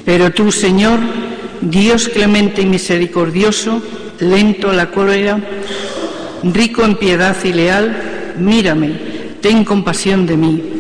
Pero tú, Señor, Dios clemente y misericordioso, lento a la cólera, rico en piedad y leal, mírame, ten compasión de mí.